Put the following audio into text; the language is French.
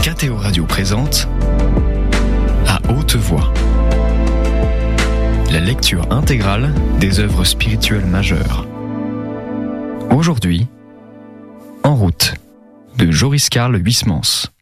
KTO Radio présente À haute voix, la lecture intégrale des œuvres spirituelles majeures. Aujourd'hui, En route, de Joris Karl Huysmans.